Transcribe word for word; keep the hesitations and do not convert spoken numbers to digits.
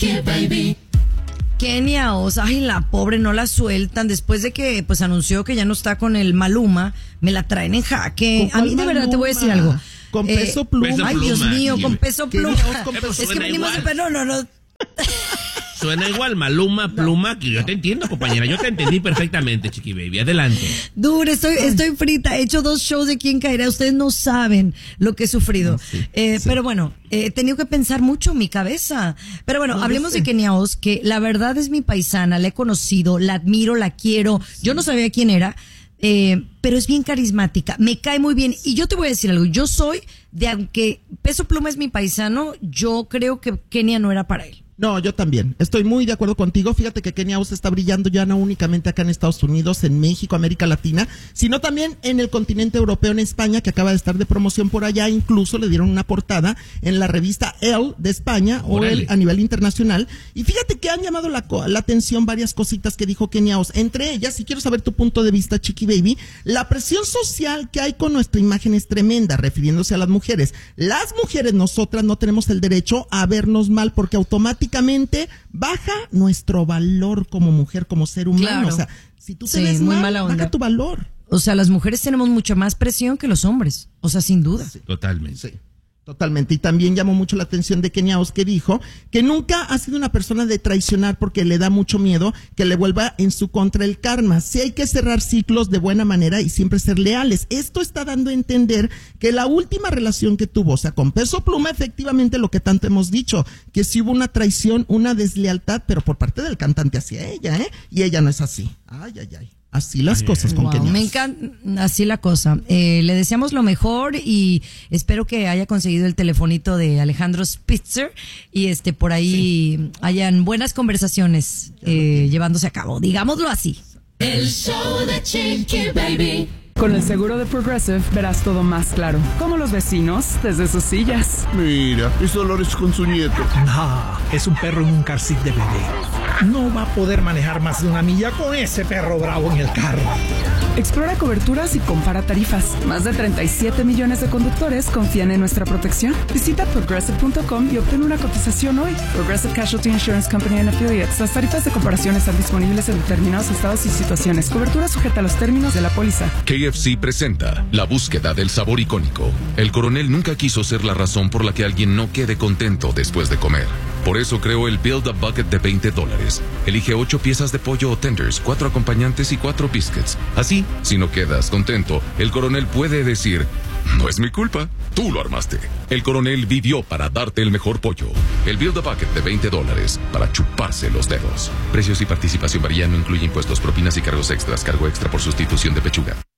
Chiqui Baby. Kenia Oz, ay, la pobre no la sueltan después de que pues anunció que ya no está con el Maluma, me la traen en jaque. A mí de verdad te voy a decir algo. Con peso eh, pluma. Peso Ay, Dios pluma, mío, Chiqui. con peso pluma. Con peso- Es que Suena venimos de igual. no, no, no. Suena igual, Maluma, Pluma, que yo te entiendo, compañera. Yo te entendí perfectamente, Chiqui Baby. Adelante. Dure, estoy, estoy frita. He hecho dos shows de Quién Caerá. Ustedes no saben lo que he sufrido. Ah, sí, eh, sí. Pero bueno, eh, he tenido que pensar mucho en mi cabeza. Pero bueno, No, hablemos no sé. de Kenia Oz, que la verdad es mi paisana. La he conocido, la admiro, la quiero. Yo no sabía quién era. Eh, pero es bien carismática, me cae muy bien. Y yo te voy a decir algo, yo soy de, aunque Peso Pluma es mi paisano, yo creo que Kenia no era para él. No, yo también. Estoy muy de acuerdo contigo. Fíjate que Kenia Oz está brillando ya no únicamente acá en Estados Unidos, en México, América Latina, sino también en el continente europeo, en España, que acaba de estar de promoción por allá. Incluso le dieron una portada en la revista Elle de España, o Órale. Elle a nivel internacional. Y fíjate que han llamado la, co- la atención varias cositas que dijo Kenia Oz. Entre ellas, y quiero saber tu punto de vista, Chiqui Baby, la presión social que hay con nuestra imagen es tremenda, refiriéndose a las mujeres. Las mujeres, nosotras, no tenemos el derecho a vernos mal porque automáticamente baja nuestro valor como mujer, como ser humano. Claro. O sea, si tú te Sí, ves muy mal, mala onda. baja tu valor. O sea, las mujeres tenemos mucha más presión que los hombres, o sea, sin duda. Totalmente. Sí, totalmente. Y también llamó mucho la atención de Kenia Oz, que dijo que nunca ha sido una persona de traicionar porque le da mucho miedo que le vuelva en su contra el karma. Sí hay que cerrar ciclos de buena manera y siempre ser leales. Esto está dando a entender que la última relación que tuvo, o sea, con Peso Pluma, efectivamente lo que tanto hemos dicho, que sí hubo una traición, una deslealtad, pero por parte del cantante hacia ella, ¿eh? Y ella no es así. Ay, ay, ay. Así las cosas con Wow, Kenia me Oz. encanta así la cosa. Eh, le deseamos lo mejor y espero que haya conseguido el telefonito de Alejandro Spitzer y este por ahí hayan buenas conversaciones eh, llevándose a cabo, digámoslo así. El show de Chiqui Baby. Con el seguro de Progressive verás todo más claro, como los vecinos desde sus sillas. Mira, es Dolores con su nieto. No, es un perro en un car seat de bebé. No va a poder manejar más de una milla con ese perro bravo en el carro. Explora coberturas y compara tarifas. Más de treinta y siete millones de conductores confían en nuestra protección. Visita progressive punto com y obtén una cotización hoy. Progressive Casualty Insurance Company and Affiliates. Las tarifas de comparación están disponibles en determinados estados y situaciones. Cobertura sujeta a los términos de la póliza. K F C presenta la búsqueda del sabor icónico. El coronel nunca quiso ser la razón por la que alguien no quede contento después de comer. Por eso creó el Build a Bucket de veinte dólares. Elige ocho piezas de pollo o tenders, cuatro acompañantes y cuatro biscuits. Así, si no quedas contento, el coronel puede decir: no es mi culpa, tú lo armaste. El coronel vivió para darte el mejor pollo. El Build a Bucket de veinte dólares para chuparse los dedos. Precios y participación varían, no incluye impuestos, propinas y cargos extras. Cargo extra por sustitución de pechuga.